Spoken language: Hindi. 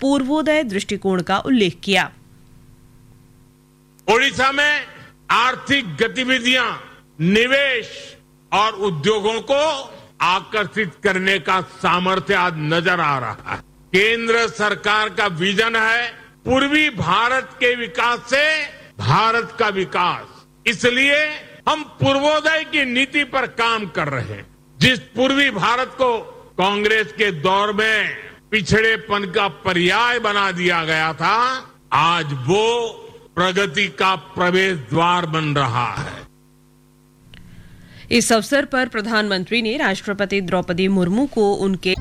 पूर्वोदय दृष्टिकोण का उल्लेख किया। ओडिशा में आर्थिक गतिविधियां, निवेश और उद्योगों को आकर्षित करने का सामर्थ्य आज नजर आ रहा है। केंद्र सरकार का विजन है पूर्वी भारत के विकास से भारत का विकास। इसलिए हम पूर्वोदय की नीति पर काम कर रहे हैं। जिस पूर्वी भारत को कांग्रेस के दौर में पिछड़ेपन का पर्याय बना दिया गया था, आज वो प्रगति का प्रवेश द्वार बन रहा है। इस अवसर पर प्रधानमंत्री ने राष्ट्रपति द्रौपदी मुर्मू को उनके